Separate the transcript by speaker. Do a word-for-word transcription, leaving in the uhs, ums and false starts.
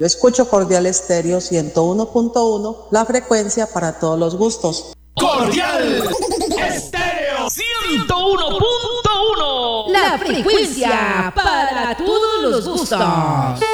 Speaker 1: Yo escucho Cordial Estéreo ciento uno punto uno, la frecuencia para todos los gustos.
Speaker 2: Cordial Estéreo ciento uno punto uno,
Speaker 3: la frecuencia para todos los gustos.